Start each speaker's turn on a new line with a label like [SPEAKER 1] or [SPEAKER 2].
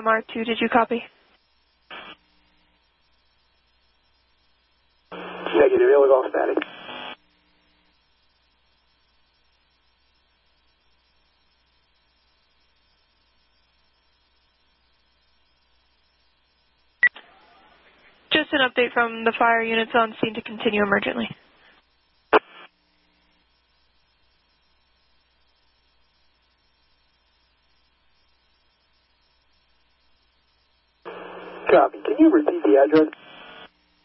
[SPEAKER 1] MR2, did you copy?
[SPEAKER 2] Negative, it was all static.
[SPEAKER 1] Just an update from the fire units on scene to continue emergently.
[SPEAKER 2] Copy. Can you repeat the address?